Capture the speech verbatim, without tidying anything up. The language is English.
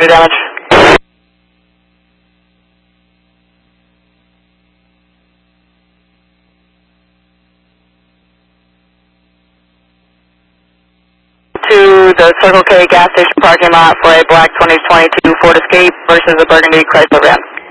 to damage. To the Circle K gas station parking lot for a black twenty twenty-two Ford Escape versus a burgundy Chrysler van.